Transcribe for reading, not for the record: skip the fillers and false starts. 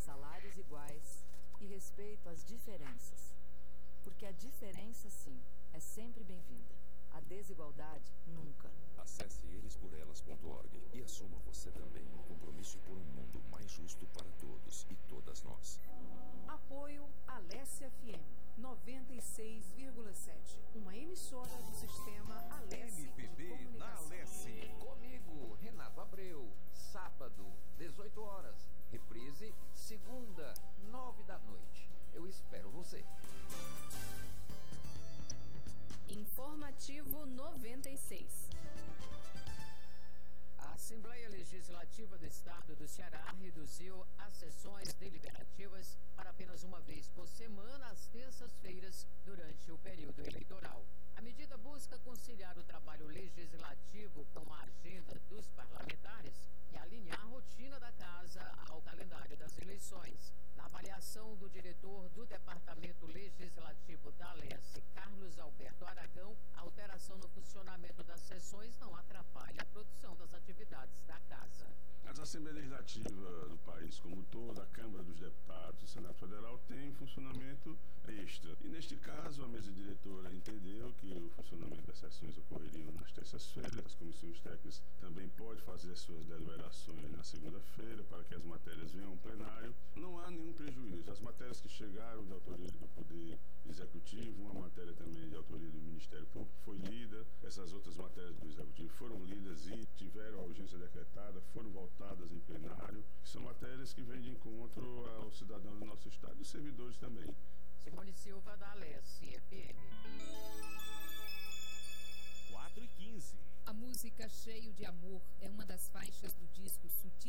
salários iguais e respeito às diferenças. Porque a diferença, sim, é sempre bem-vinda. A desigualdade, nunca. Acesse elesporelas.org e assuma você também um compromisso por um mundo mais justo para todos e todas nós. Apoio Alessia FM 96,7. Uma emissora do sistema Alessi MPB na Alessi. Comigo, Renato Abreu. Sábado, 18 horas. Reprise, segunda, 9 da noite. Eu espero você. Informativo 96. A Assembleia Legislativa do Estado do Ceará reduziu as sessões deliberativas para apenas uma vez por semana, às terças-feiras, durante o período eleitoral. A medida busca conciliar o trabalho legislativo com a agenda dos parlamentares e alinhar a rotina da Casa ao calendário das eleições. Na avaliação do diretor do Departamento Legislativo da Alessi, Carlos Alberto Aragão, a alteração no funcionamento das sessões não atrapalha a produção das atividades da Casa. A Assembleia Legislativa do país como toda, a Câmara dos Deputados e o Senado Federal tem funcionamento extra. E neste caso, a mesa diretora entendeu que o funcionamento das sessões ocorreriam nas terças-feiras. As comissões técnicas também podem fazer suas deliberações na segunda-feira para que as matérias venham ao plenário. Não há nenhum prejuízo. As matérias que chegaram de autoria do Poder Executivo, uma matéria também de autoria do Ministério Público foi lida. Essas outras matérias do Executivo foram lidas e tiveram a urgência decretada, foram votadas em plenário. São matérias que vêm de encontro ao cidadão do nosso Estado e os servidores também. Simone Silva, da Alessi FM. 4h15. A música Cheio de Amor é uma das faixas do disco Sutil